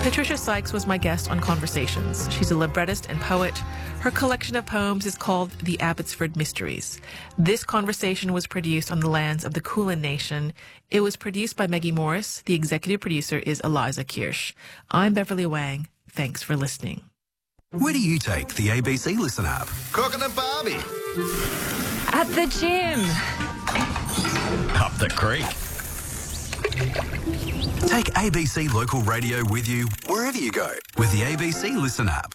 Patricia Sykes was my guest on Conversations. She's a librettist and poet. Her collection of poems is called The Abbotsford Mysteries. This conversation was produced on the lands of the Kulin Nation. It was produced by Maggie Morris. The executive producer is Eliza Kirsch. I'm Beverly Wang. Thanks for listening. Where do you take the ABC Listen app? Cooking a Barbie. At the gym. Up the creek. Take ABC Local Radio with you wherever you go with the ABC Listen app.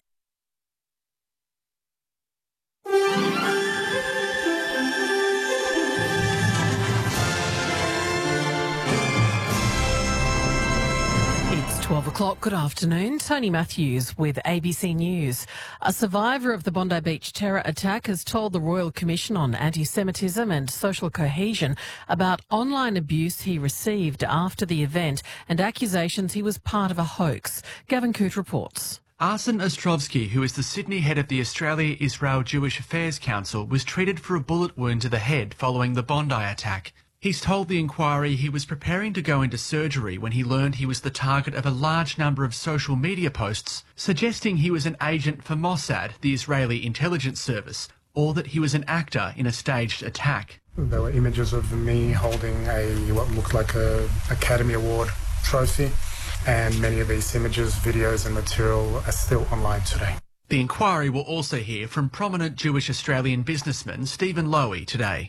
It's 12 o'clock. Good afternoon. Tony Matthews with ABC News. A survivor of the Bondi Beach terror attack has told the Royal Commission on Anti-Semitism and Social Cohesion about online abuse he received after the event and accusations he was part of a hoax. Gavin Coote reports. Arsen Ostrovsky, who is the Sydney head of the Australia-Israel Jewish Affairs Council, was treated for a bullet wound to the head following the Bondi attack. He's told the inquiry he was preparing to go into surgery when he learned he was the target of a large number of social media posts suggesting he was an agent for Mossad, the Israeli intelligence service, or that he was an actor in a staged attack. There were images of me holding what looked like a Academy Award trophy, and many of these images, videos and material are still online today. The inquiry will also hear from prominent Jewish Australian businessman Stephen Lowy today.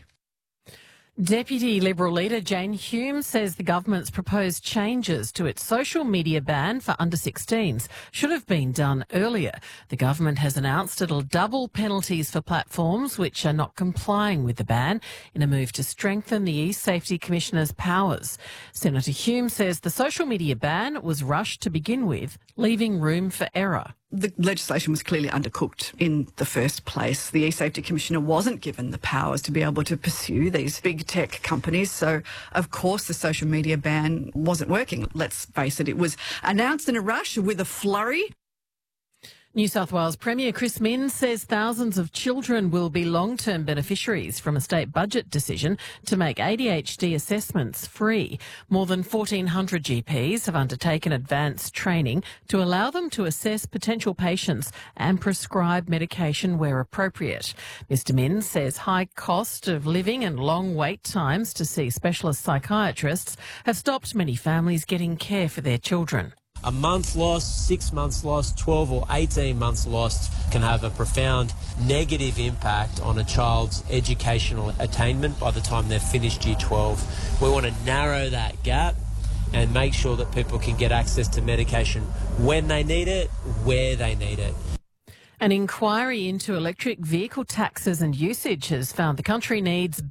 Deputy Liberal leader Jane Hume says the government's proposed changes to its social media ban for under-16s should have been done earlier. The government has announced it'll double penalties for platforms which are not complying with the ban in a move to strengthen the eSafety Commissioner's powers. Senator Hume says the social media ban was rushed to begin with, leaving room for error. The legislation was clearly undercooked in the first place. The eSafety Commissioner wasn't given the powers to be able to pursue these big tech companies. So, of course, the social media ban wasn't working. Let's face it, it was announced in a rush with a flurry. New South Wales Premier Chris Minns says thousands of children will be long-term beneficiaries from a state budget decision to make ADHD assessments free. More than 1,400 GPs have undertaken advanced training to allow them to assess potential patients and prescribe medication where appropriate. Mr Minns says high cost of living and long wait times to see specialist psychiatrists have stopped many families getting care for their children. A month lost, 6 months lost, 12 or 18 months lost can have a profound negative impact on a child's educational attainment by the time they've finished Year 12. We want to narrow that gap and make sure that people can get access to medication when they need it, where they need it. An inquiry into electric vehicle taxes and usage has found the country needs